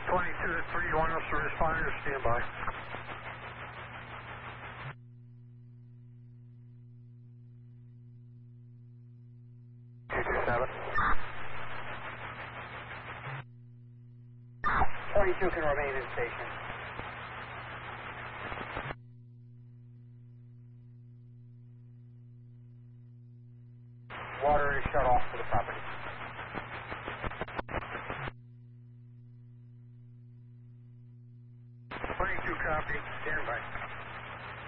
22 to 3, one of the responders, stand by. Seven. 22 can remain in station.